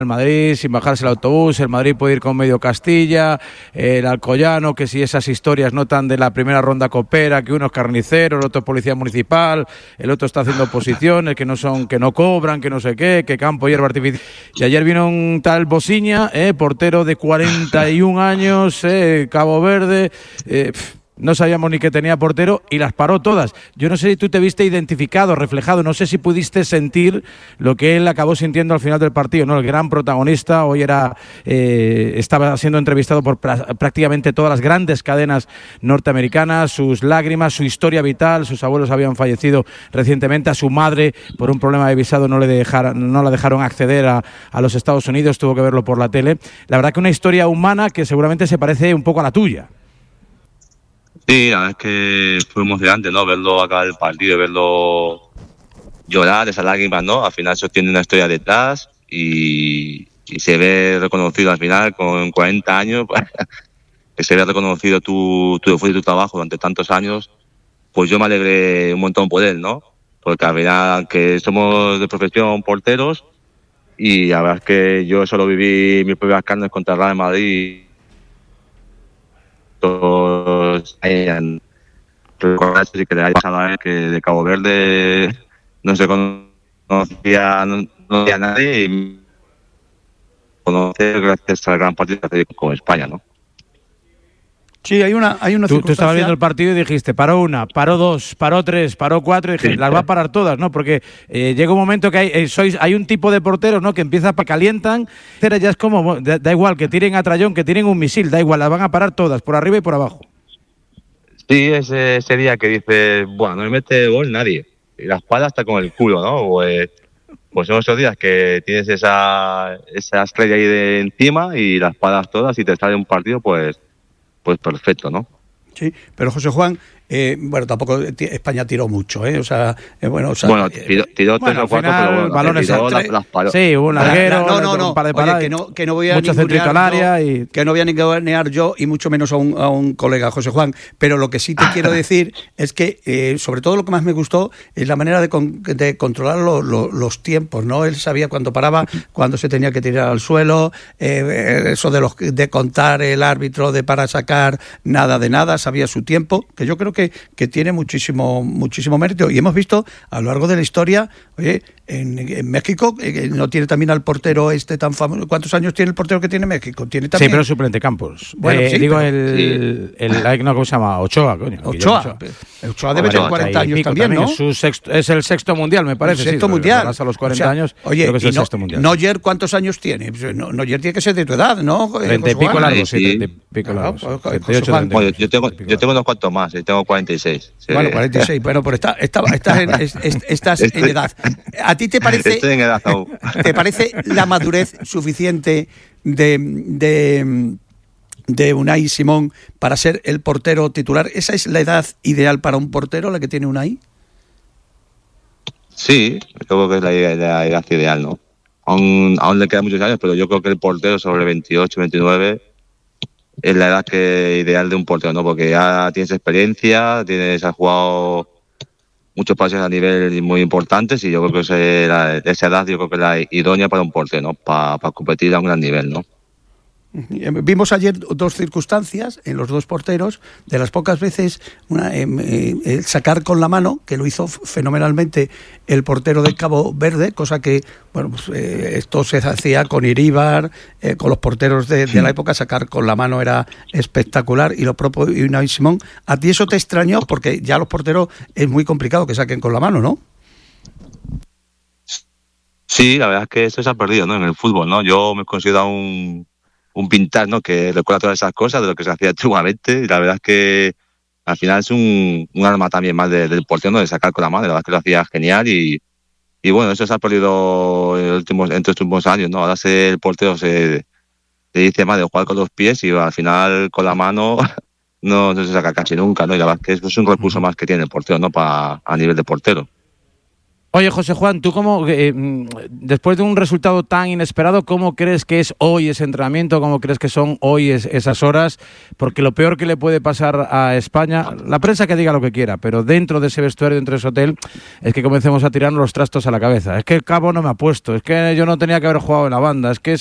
el Madrid sin bajarse el autobús, el Madrid puede ir con medio Castilla, el Alcoyano, que si esas historias notan de la primera ronda copera, que uno es carnicero, el otro es policía municipal, el otro está haciendo oposiciones, que no cobran, que no sé qué, que campo, hierba artificial. Y ayer vino un tal Bosiña, portero de 41 años, Cabo Verde, no sabíamos ni que tenía portero y las paró todas. Yo no sé si tú te viste identificado, reflejado, no sé si pudiste sentir lo que él acabó sintiendo al final del partido, ¿no? El gran protagonista hoy estaba siendo entrevistado por prácticamente todas las grandes cadenas norteamericanas, sus lágrimas, su historia vital, sus abuelos habían fallecido recientemente, a su madre por un problema de visado no la dejaron acceder a los Estados Unidos, tuvo que verlo por la tele. La verdad que una historia humana que seguramente se parece un poco a la tuya. Sí, la verdad es que fue emocionante, ¿no? Verlo acabar el partido, verlo llorar, esas lágrimas, ¿no? Al final eso tiene una historia detrás y se ve reconocido al final con 40 años, que se ve reconocido tu esfuerzo y tu trabajo durante tantos años, pues yo me alegré un montón por él, ¿no? Porque al final que somos de profesión porteros y la verdad es que yo solo viví mis propias carnes contra el Real Madrid. Todos hayan recordado si que le haya pasado a él que de Cabo Verde no se conocía a nadie y conocer gracias al gran partido que hace con España, ¿no? Sí, hay una Tú estabas viendo el partido y dijiste, paró una, paró dos, paró tres, paró cuatro, y dije, las va a parar todas, ¿no? Porque llega un momento que hay un tipo de porteros, ¿no? Que empieza para calientan, pero ya es como, da igual, que tiren a trayón, que tiren un misil, da igual, las van a parar todas, por arriba y por abajo. Sí, ese día que dices, bueno, no me mete gol nadie, y la espalda está con el culo, ¿no? Pues son esos días que tienes esa estrella ahí de encima y las paras todas y te sale un partido, pues perfecto, ¿no? Sí, pero José Juan, bueno, tampoco España tiró mucho, ¿eh? Tiró tres o cuatro, pero bueno, balones las paró. Sí, un larguero, un par de paradas. Oye, que no voy a mucho centro al área que no voy a ningunear yo y mucho menos a un colega, José Juan, pero lo que sí te quiero decir es que sobre todo lo que más me gustó es la manera de controlar los tiempos, ¿no? Él sabía cuándo paraba, cuándo se tenía que tirar al suelo, eso de contar el árbitro de para sacar nada de nada, sabía su tiempo, que yo creo que tiene muchísimo mérito. Y hemos visto a lo largo de la historia, oye, en México no tiene también al portero tan famoso. ¿Cuántos años tiene el portero que tiene México? Tiene también. Sí, pero es suplente Campos. Bueno, sí, digo sí. ¿cómo se llama? Ochoa, coño. Ochoa debe tener 40 años también, ¿no? Es el sexto mundial, me parece. El sexto mundial. A los 40 años, oye, creo que es el sexto mundial. Neuer, ¿cuántos años tiene? Neuer tiene que ser de tu edad, ¿no? 30 y pico largos, sí. 30 y pico largos. Bueno, yo tengo unos cuantos más, tengo 46. Sí. Bueno, 46, bueno, pero estás en edad. ¿A ti te parece? Estoy en edad aún. ¿Te parece la madurez suficiente de Unai Simón para ser el portero titular? ¿Esa es la edad ideal para un portero, la que tiene Unai? Sí, creo que es la edad ideal, ¿no? Aún le quedan muchos años, pero yo creo que el portero sobre 28, 29 es la edad ideal de un portero, ¿no? Porque ya tienes experiencia, has jugado muchos pases a nivel muy importantes y yo creo que esa edad yo creo que es la idónea para un portero, ¿no? Para competir a un gran nivel, ¿no? Vimos ayer dos circunstancias en los dos porteros, de las pocas veces el sacar con la mano, que lo hizo fenomenalmente el portero de Cabo Verde, cosa que esto se hacía con Iríbar, con los porteros de la época, sacar con la mano era espectacular, y lo propio Unai Simón. ¿A ti eso te extrañó? Porque ya los porteros es muy complicado que saquen con la mano, ¿no? Sí, la verdad es que eso se ha perdido, ¿no? En el fútbol, ¿no? Yo me considero un pintar, ¿no? Que recuerda todas esas cosas de lo que se hacía antiguamente, y la verdad es que al final es un arma también más del portero, ¿no? De sacar con la mano, la verdad es que lo hacía genial y bueno, eso se ha perdido entre los últimos años, ¿no? Ahora el portero se dice más de jugar con los pies y al final con la mano no se saca casi nunca, ¿no? Y la verdad es que eso es un recurso más que tiene el portero, ¿no? A nivel de portero. Oye, José Juan, tú después de un resultado tan inesperado, ¿cómo crees que es hoy ese entrenamiento? ¿Cómo crees que son hoy esas horas? Porque lo peor que le puede pasar a España, la prensa que diga lo que quiera, pero dentro de ese vestuario, dentro de ese hotel, es que comencemos a tirarnos los trastos a la cabeza. Es que el Cabo no me ha puesto, es que yo no tenía que haber jugado en la banda, es que